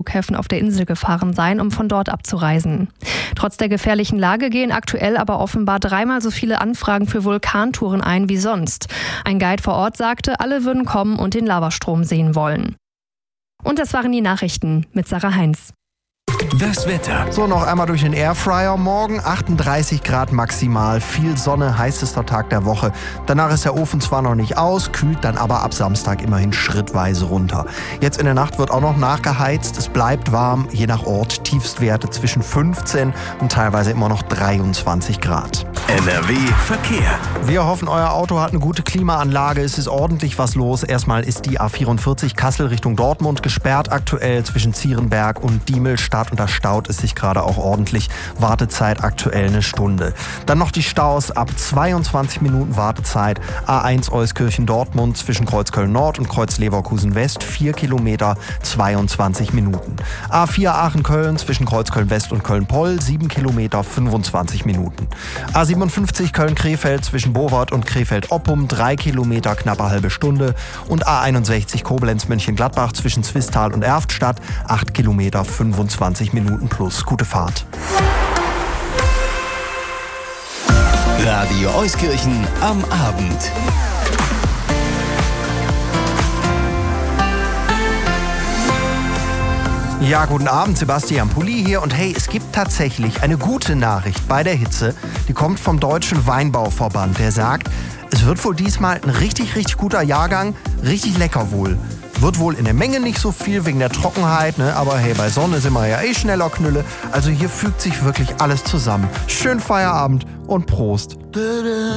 Flughäfen auf der Insel gefahren sein, um von dort abzureisen. Trotz der gefährlichen Lage gehen aktuell aber offenbar 3-mal so viele Anfragen für Vulkantouren ein wie sonst. Ein Guide vor Ort sagte, alle würden kommen und den Lavastrom sehen wollen. Und das waren die Nachrichten mit Sarah Heinz. Das Wetter. So, noch einmal durch den Airfryer. Morgen 38 Grad maximal, viel Sonne, heißester Tag der Woche. Danach ist der Ofen zwar noch nicht aus, kühlt dann aber ab Samstag immerhin schrittweise runter. Jetzt in der Nacht wird auch noch nachgeheizt, es bleibt warm, je nach Ort Tiefstwerte zwischen 15 und teilweise immer noch 23 Grad. NRW Verkehr. Wir hoffen, euer Auto hat eine gute Klimaanlage, es ist ordentlich was los. Erstmal ist die A44 Kassel Richtung Dortmund gesperrt aktuell zwischen Zierenberg und Diemelstadt. Und da staut es sich gerade auch ordentlich. Wartezeit aktuell eine Stunde. Dann noch die Staus ab 22 Minuten Wartezeit. A1 Euskirchen-Dortmund zwischen Kreuzköln Nord und Kreuz-Leverkusen West 4 Kilometer, 22 Minuten. A4 Aachen-Köln zwischen Kreuzköln West und Köln-Poll 7 Kilometer, 25 Minuten. A57 Köln-Krefeld zwischen Bowart und Krefeld-Oppum 3 Kilometer, knappe halbe Stunde. Und A61 Koblenz-Mönchengladbach zwischen Zwistal und Erftstadt 8 Kilometer, 25 Minuten plus. Gute Fahrt. Radio Euskirchen am Abend. Ja, guten Abend, Sebastian Pulli hier. Und hey, es gibt tatsächlich eine gute Nachricht bei der Hitze. Die kommt vom Deutschen Weinbauverband. Der sagt, es wird wohl diesmal ein richtig guter Jahrgang. Richtig lecker wohl. Wird wohl in der Menge nicht so viel wegen der Trockenheit, ne? Aber hey, bei Sonne sind wir ja schneller Knülle. Also hier fügt sich wirklich alles zusammen. Schönen Feierabend und Prost.